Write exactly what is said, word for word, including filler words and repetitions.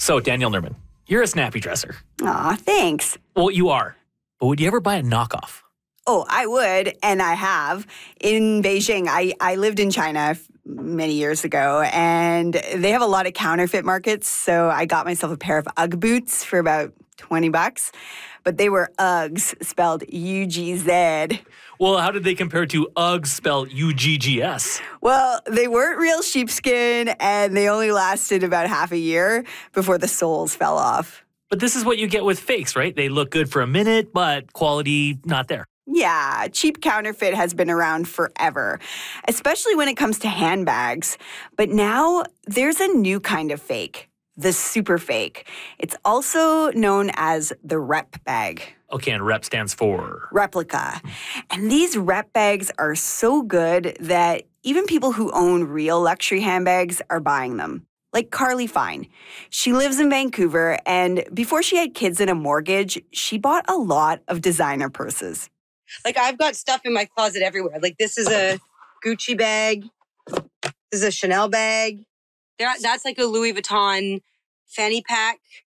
So, Danielle Nerman, you're a snappy dresser. Aw, thanks. Well, you are. But would you ever buy a knockoff? Oh, I would, and I have. In Beijing, I, I lived in China many years ago, and they have a lot of counterfeit markets, so I got myself a pair of Ugg boots for about twenty bucks, but they were Uggs, spelled U G Z. Well, how did they compare to Uggs spelled U G G S? Well, they weren't real sheepskin, and they only lasted about half a year before the soles fell off. But this is what you get with fakes, right? They look good for a minute, but quality not there. Yeah, cheap counterfeit has been around forever, especially when it comes to handbags. But now there's a new kind of fake, the super fake. It's also known as the rep bag. Okay, and rep stands for? Replica. And these rep bags are so good that even people who own real luxury handbags are buying them. Like Carly Fine. She lives in Vancouver, and before she had kids and a mortgage, she bought a lot of designer purses. Like, I've got stuff in my closet everywhere. Like, this is a Gucci bag. This is a Chanel bag. There, that's like a Louis Vuitton fanny pack.